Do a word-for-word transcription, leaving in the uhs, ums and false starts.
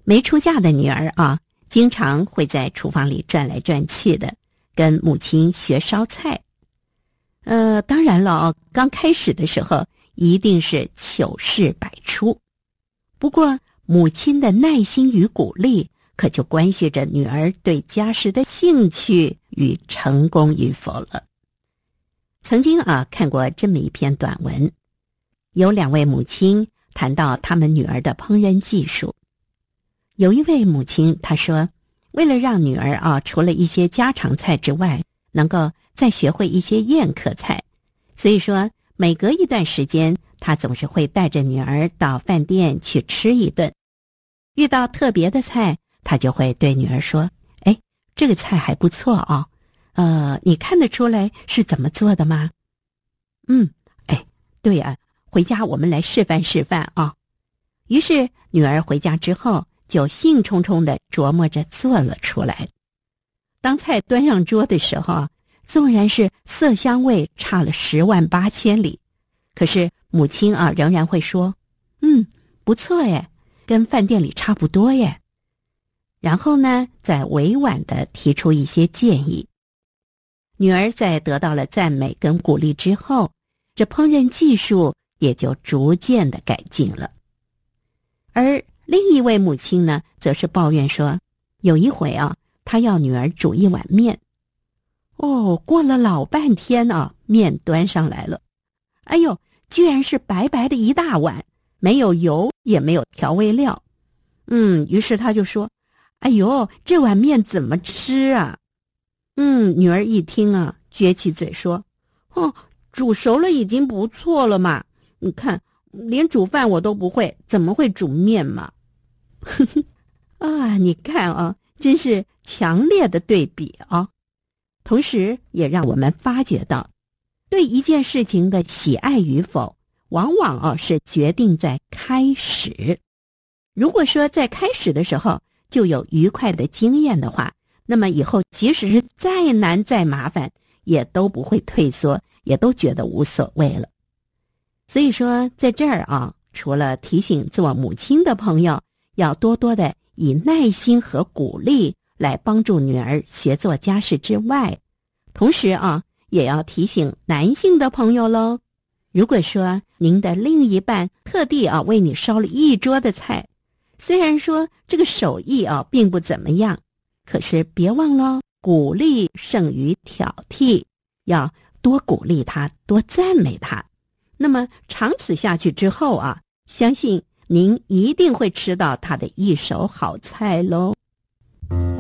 没出嫁的女儿啊，经常会在厨房里转来转去的，跟母亲学烧菜。呃，当然了哦，刚开始的时候一定是糗事百出。不过母亲的耐心与鼓励，可就关系着女儿对家事的兴趣与成功与否了。曾经啊，看过这么一篇短文，有两位母亲谈到他们女儿的烹饪技术。有一位母亲她说，为了让女儿啊，除了一些家常菜之外，能够再学会一些宴客菜，所以说每隔一段时间，她总是会带着女儿到饭店去吃一顿。遇到特别的菜，她就会对女儿说，哎，这个菜还不错哦，呃，你看得出来是怎么做的吗？嗯，哎，对啊，回家我们来示范示范啊。于是女儿回家之后，就兴冲冲地琢磨着做了出来。当菜端上桌的时候，纵然是色香味差了十万八千里，可是母亲啊仍然会说，嗯，不错耶，跟饭店里差不多耶。然后呢，再委婉地提出一些建议。女儿在得到了赞美跟鼓励之后，这烹饪技术也就逐渐的改进了。而另一位母亲呢，则是抱怨说，有一回啊，她要女儿煮一碗面。哦，过了老半天啊，面端上来了。哎呦，居然是白白的一大碗，没有油，也没有调味料。嗯，于是她就说，哎呦，这碗面怎么吃啊？嗯，女儿一听啊，撅起嘴说，哦，煮熟了已经不错了嘛，你看连煮饭我都不会，怎么会煮面嘛？呵呵，啊，你看啊，真是强烈的对比啊！同时也让我们发觉到，对一件事情的喜爱与否，往往啊是决定在开始。如果说在开始的时候就有愉快的经验的话，那么以后即使是再难再麻烦，也都不会退缩，也都觉得无所谓了。所以说在这儿啊，除了提醒做母亲的朋友要多多的以耐心和鼓励来帮助女儿学做家事之外，同时啊，也要提醒男性的朋友喽。如果说您的另一半特地啊为你烧了一桌的菜，虽然说这个手艺啊并不怎么样，可是别忘了，鼓励胜于挑剔，要多鼓励他，多赞美他。那么长此下去之后啊，相信您一定会吃到他的一手好菜喽。